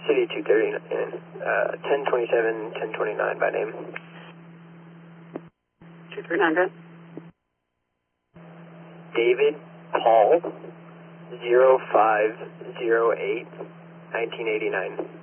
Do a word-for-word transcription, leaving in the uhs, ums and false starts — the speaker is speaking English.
City two thirty, uh, ten twenty-seven, ten twenty-nine by name. two three nine, good. David Paul, zero five zero eight, nineteen eighty-nine.